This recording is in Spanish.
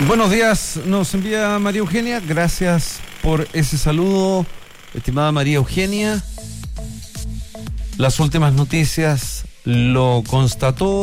Buenos días, nos envía María Eugenia. Gracias por ese saludo, estimada María Eugenia. Las últimas noticias lo constató.